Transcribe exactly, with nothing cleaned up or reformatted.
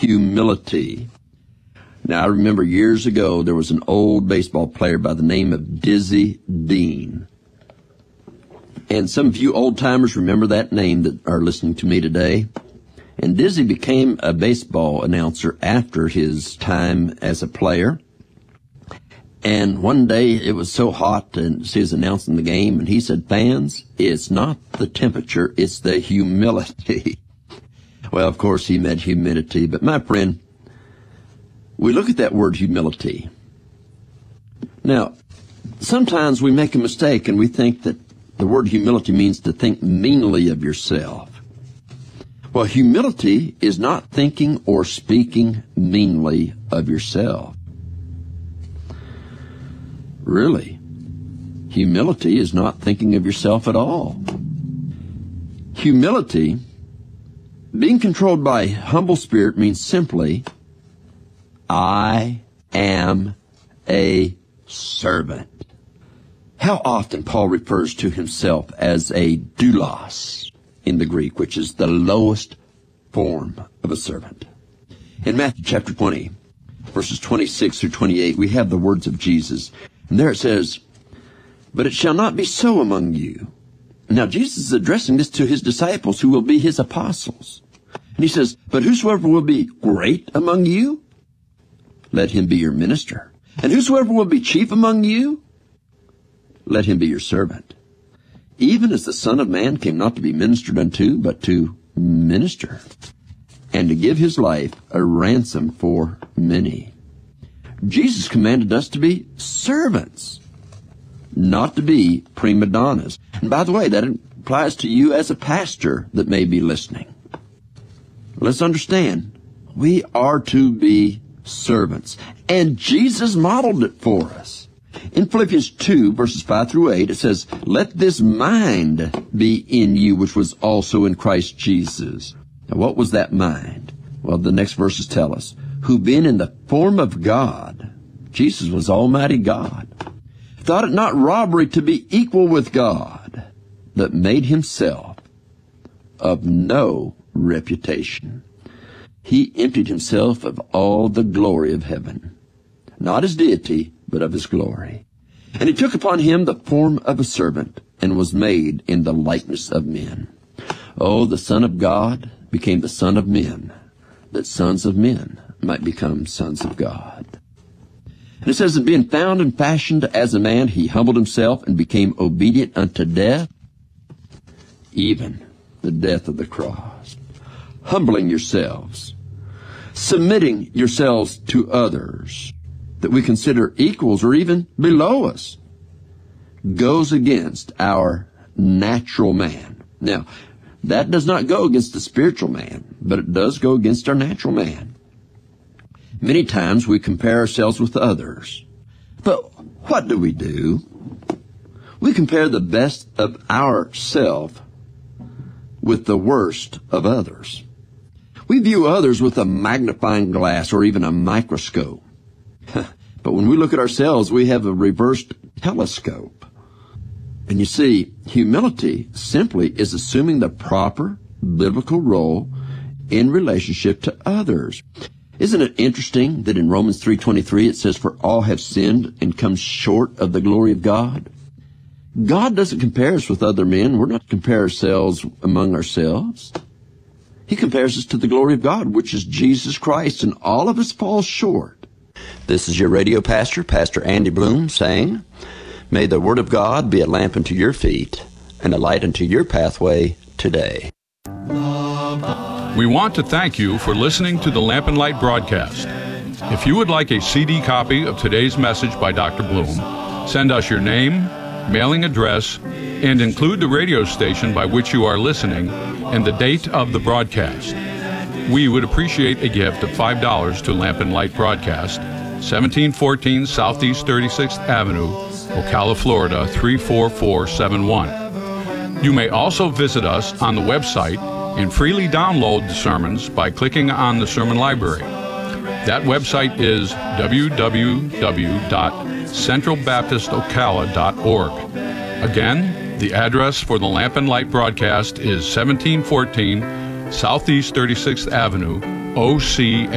humility. Now, I remember years ago there was an old baseball player by the name of Dizzy Dean. And some of you old-timers remember that name that are listening to me today. And Dizzy became a baseball announcer after his time as a player. And one day it was so hot and he was announcing the game, and he said, "Fans, it's not the temperature, it's the humility." Well, of course, he meant humidity. But my friend, we look at that word humility. Now, sometimes we make a mistake and we think that the word humility means to think meanly of yourself. Well, humility is not thinking or speaking meanly of yourself. Really, humility is not thinking of yourself at all. Humility, being controlled by humble spirit, means simply, I am a servant. How often Paul refers to himself as a doulos in the Greek, which is the lowest form of a servant. In Matthew chapter twenty, verses twenty-six through twenty-eight, we have the words of Jesus. And there it says, "But it shall not be so among you." Now, Jesus is addressing this to his disciples who will be his apostles. And he says, "But whosoever will be great among you, let him be your minister. And whosoever will be chief among you, let him be your servant. Even as the Son of Man came not to be ministered unto, but to minister, and to give his life a ransom for many." Jesus commanded us to be servants, not to be prima donnas. And by the way, that applies to you as a pastor that may be listening. Let's understand, we are to be servants. And Jesus modeled it for us. In Philippians two, verses five through eight, it says, "Let this mind be in you, which was also in Christ Jesus." Now, what was that mind? Well, the next verses tell us, "Who being in the form of God," Jesus was Almighty God, "thought it not robbery to be equal with God, but made himself of no reputation. He emptied himself of all the glory of heaven," not his deity, but of his glory. "And he took upon him the form of a servant, and was made in the likeness of men." Oh, the Son of God became the Son of men, that sons of men might become sons of God. And it says, "And being found and fashioned as a man, he humbled himself and became obedient unto death, even the death of the cross." Humbling yourselves, submitting yourselves to others that we consider equals or even below us, goes against our natural man. Now, that does not go against the spiritual man, but it does go against our natural man. Many times we compare ourselves with others. But what do we do? We compare the best of ourselves with the worst of others. We view others with a magnifying glass or even a microscope. But when we look at ourselves, we have a reversed telescope. And you see, humility simply is assuming the proper biblical role in relationship to others. Isn't it interesting that in Romans three twenty-three it says, "For all have sinned and come short of the glory of God"? God doesn't compare us with other men. We're not to compare ourselves among ourselves. He compares us to the glory of God, which is Jesus Christ, and all of us fall short. This is your radio pastor, Pastor Andy Bloom, saying, may the Word of God be a lamp unto your feet and a light unto your pathway today. We want to thank you for listening to the Lamp and Light broadcast. If you would like a C D copy of today's message by Doctor Bloom, send us your name, mailing address, and include the radio station by which you are listening and the date of the broadcast. We would appreciate a gift of five dollars to Lamp and Light Broadcast, seventeen fourteen Southeast thirty-sixth Avenue, Ocala, Florida three four four seven one. You may also visit us on the website and freely download the sermons by clicking on the sermon library. That website is w w w dot central baptist ocala dot org. Again, the address for the Lamp and Light broadcast is seventeen fourteen Southeast thirty-sixth Avenue, O C